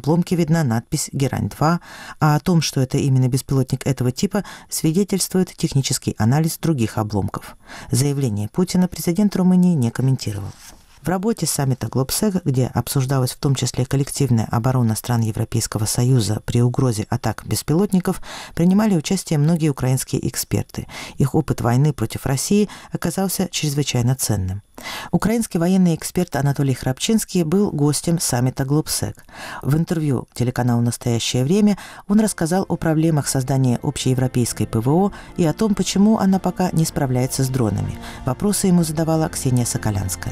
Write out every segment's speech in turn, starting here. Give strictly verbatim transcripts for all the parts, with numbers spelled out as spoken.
обломке видна надпись «Герань-два», а о том, что это именно беспилотник этого типа, свидетельствует технический анализ других обломков. Заявление Путина президент Румынии не комментировал. В работе саммита Глобсек, где обсуждалась в том числе коллективная оборона стран Европейского Союза при угрозе атак беспилотников, принимали участие многие украинские эксперты. Их опыт войны против России оказался чрезвычайно ценным. Украинский военный эксперт Анатолий Храпчинский был гостем саммита Глобсек. В интервью телеканалу «Настоящее время» он рассказал о проблемах создания общеевропейской ПВО и о том, почему она пока не справляется с дронами. Вопросы ему задавала Ксения Соколянская.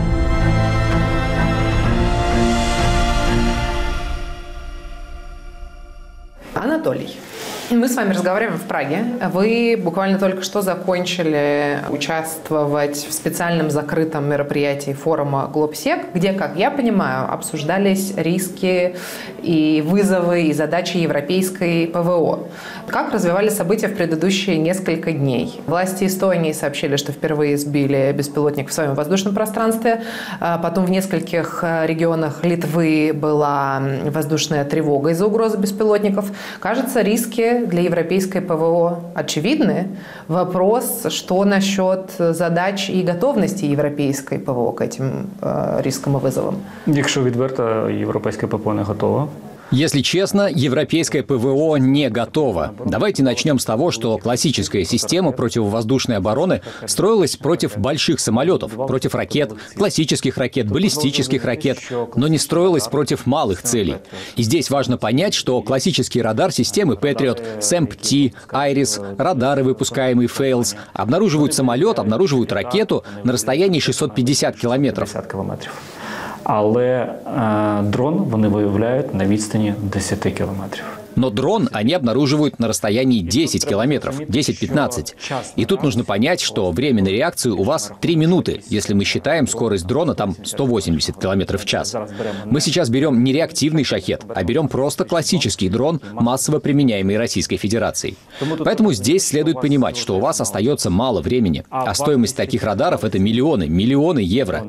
Анатолий, мы с вами разговариваем в Праге. Вы буквально только что закончили участвовать в специальном закрытом мероприятии форума Глобсек, где, как я понимаю, обсуждались риски и вызовы и задачи европейской ПВО. Как развивались события в предыдущие несколько дней? Власти Эстонии сообщили, что впервые сбили беспилотник в своем воздушном пространстве. Потом в нескольких регионах Литвы была воздушная тревога из-за угрозы беспилотников. Кажется, риски для европейской ПВО очевидны. Вопрос, что насчет задач и готовности европейской ПВО к этим э, рискам и вызовам? Якщо відверто, європейська ПВО не готова. Если честно, европейское ПВО не готово. Давайте начнем с того, что классическая система противовоздушной обороны строилась против больших самолетов, против ракет, классических ракет, баллистических ракет, но не строилась против малых целей. И здесь важно понять, что классический радар системы Patriot, сэм-пи-ти, Айрис, радары, выпускаемые Фейлс, обнаруживают самолет, обнаруживают ракету на расстоянии шестьсот пятьдесят километров. Але е, дрон вони виявляють на відстані десяти кілометрів. Но дрон они обнаруживают на расстоянии десять километров, десять-пятнадцать. И тут нужно понять, что время на реакцию у вас три минуты, если мы считаем скорость дрона там сто восемьдесят километров в час. Мы сейчас берем не реактивный шахед, а берем просто классический дрон, массово применяемый Российской Федерацией. Поэтому здесь следует понимать, что у вас остается мало времени, а стоимость таких радаров – это миллионы, миллионы евро.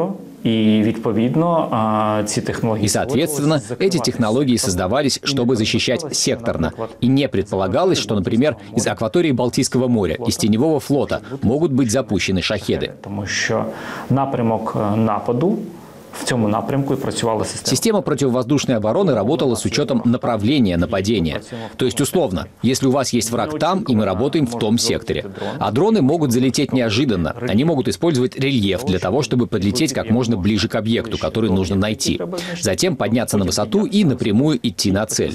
И, відповідно, ці технологии... И, соответственно, эти технологии создавались, чтобы защищать секторно. И не предполагалось, что, например, из акватории Балтийского моря, из теневого флота могут быть запущены шахеды. Потому что напрямок нападу в цьому напрямку и працювала система. Система противовоздушной обороны работала с учетом направления нападения. То есть, условно, если у вас есть враг там, и мы работаем в том секторе. А дроны могут залететь неожиданно. Они могут использовать рельеф для того, чтобы подлететь как можно ближе к объекту, который нужно найти. Затем подняться на высоту и напрямую идти на цель.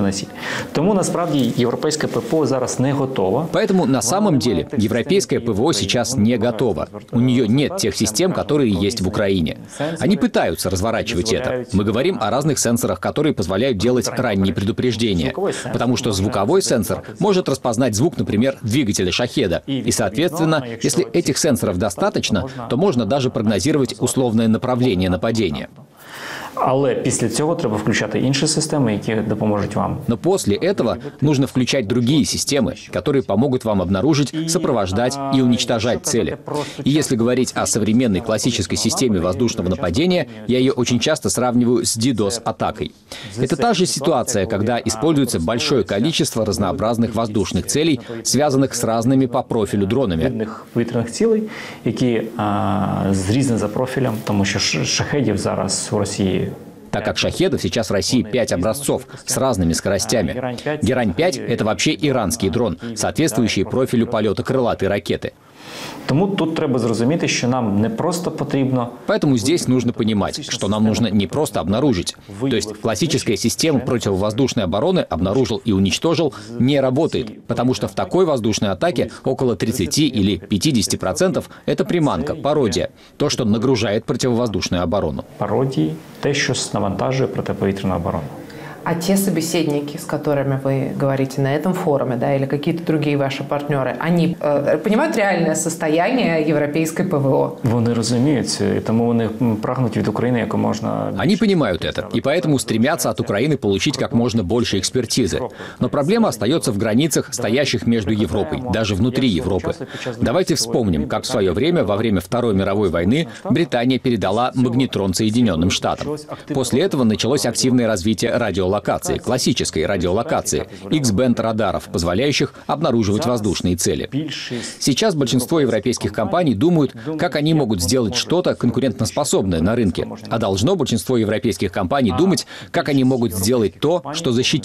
Тому, насправді, європейська ПВО зараз не готова. Поэтому, на самом деле, европейская ПВО сейчас не готова. У нее нет тех систем, которые есть в Украине. Они пытаются разворачивать это. Мы говорим о разных сенсорах, которые позволяют делать ранние предупреждения. Потому что звуковой сенсор может распознать звук, например, двигателя шахеда. И, соответственно, если этих сенсоров достаточно, то можно даже прогнозировать условное направление нападения. Але після цього треба включати інші системи, які допоможуть вам. Но после этого нужно включать другие системы, которые помогут вам обнаружить, сопровождать и уничтожать цели. И если говорить о современной классической системе воздушного нападения, я ее очень часто сравниваю с дидос-атакой. Это та же ситуация, когда используется большое количество разнообразных воздушных целей, связанных с разными по профилю дронами. Повітряних цілей, які зрізані за профілем, тому що шахедів зараз у Росії. Так как шахедов сейчас в России пять образцов с разными скоростями. Герань пять – это вообще иранский дрон, соответствующий профилю полета крылатой ракеты. Тому тут треба зрозуміти, що нам не просто потрібно... Поэтому здесь нужно понимать, что нам нужно не просто обнаружить. То есть классическая система противовоздушной обороны обнаружил и уничтожил не работает, потому что в такой воздушной атаке около тридцати или пятидесяти процентов это приманка, пародия, то, что нагружает противовоздушную оборону. Пародии, те, що навантажує протиповітряну оборону. А те собеседники, с которыми вы говорите на этом форуме, да, или какие-то другие ваши партнеры, они э, понимають реальне состояние європейської ПВО? Вони розуміють, і тому вони прагнуть від України як можна... Они понимают это, и поэтому стремятся от Украины получить как можно больше экспертизы. Но проблема остается в границах, стоящих между Европой, даже внутри Европы. Давайте вспомним, как в свое время, во время Второй мировой войны, Британия передала магнетрон Соединенным Штатам. После этого началось активное развитие радиолокации, классической радиолокации, X-бенд радаров, позволяющих обнаруживать воздушные цели. Сейчас большинство европейских компаний думают, как они могут сделать что-то конкурентоспособное на рынке, а должно большинство европейских компаний думать, как они могут сделать то, что защитит